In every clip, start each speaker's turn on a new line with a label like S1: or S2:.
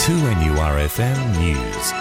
S1: 2NURFM News.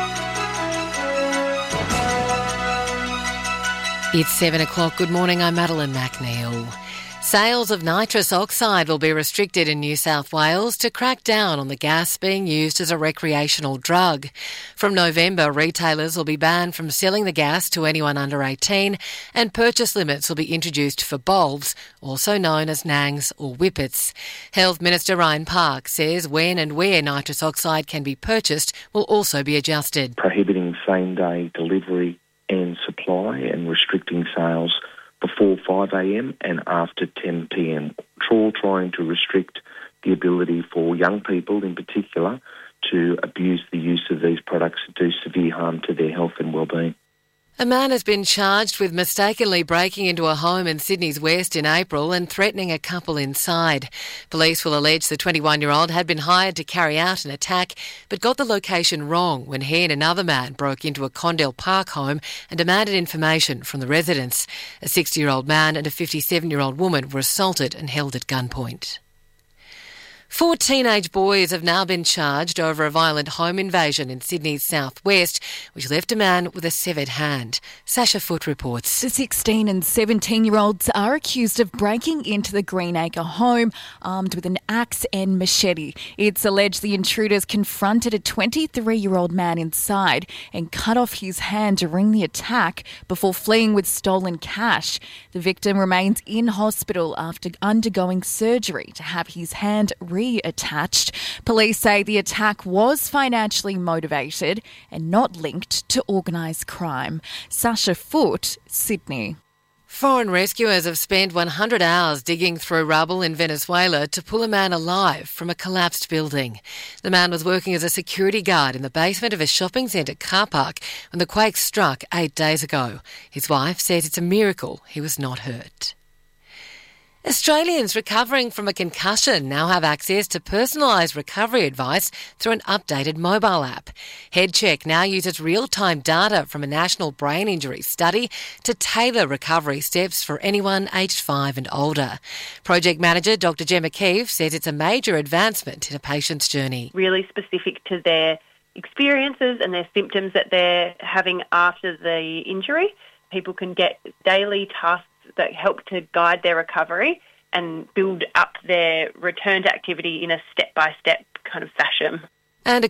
S2: It's 7 o'clock. Good morning, I'm Madeline McNeil. Sales of nitrous oxide will be restricted in New South Wales to crack down on the gas being used as a recreational drug. From November, retailers will be banned from selling the gas to anyone under 18, and purchase limits will be introduced for bulbs, also known as nangs or whippets. Health Minister Ryan Park says when and where nitrous oxide can be purchased will also be adjusted.
S3: Prohibiting same-day delivery and supply and restricting sales before 5am and after 10pm. All trying to restrict the ability for young people in particular to abuse the use of these products and do severe harm to their health and well-being.
S2: A man has been charged with mistakenly breaking into a home in Sydney's West in April and threatening a couple inside. Police will allege the 21-year-old had been hired to carry out an attack but got the location wrong when he and another man broke into a Condell Park home and demanded information from the residents. A 60-year-old man and a 57-year-old woman were assaulted and held at gunpoint. 4 teenage boys have now been charged over a violent home invasion in Sydney's southwest, which left a man with a severed hand. Sasha Foote reports.
S4: The 16 and 17-year-olds are accused of breaking into the Greenacre home armed with an axe and machete. It's alleged the intruders confronted a 23-year-old man inside and cut off his hand during the attack before fleeing with stolen cash. The victim remains in hospital after undergoing surgery to have his hand reattached. Police say the attack was financially motivated and not linked to organised crime. Sasha Foote, Sydney.
S2: Foreign rescuers have spent 100 hours digging through rubble in Venezuela to pull a man alive from a collapsed building. The man was working as a security guard in the basement of a shopping centre car park when the quake struck 8 days ago. His wife says it's a miracle he was not hurt. Australians recovering from a concussion now have access to personalised recovery advice through an updated mobile app. HeadCheck now uses real-time data from a national brain injury study to tailor recovery steps for anyone aged 5 and older. Project manager Dr Gemma Keefe says it's a major advancement in a patient's journey.
S5: Really specific to their experiences and their symptoms that they're having after the injury. People can get daily tasks that help to guide their recovery and build up their return to activity in a step-by-step kind of fashion.